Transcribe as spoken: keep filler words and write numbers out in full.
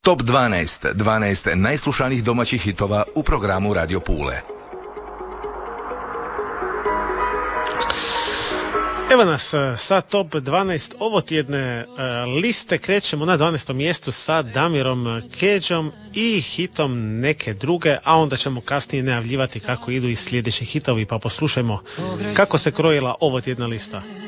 Top dvanaest, dvanaest najslušanijih domaćih hitova u programu Radio Pule. Evo nas sa top dvanaest ovotjedne liste. Krećemo na dvanaestom mjestu sa Damirom Kedžom i hitom Neke druge, a onda ćemo kasnije najavljivati kako idu i sljedeći hitovi, pa poslušajmo kako se krojila ovotjedna lista.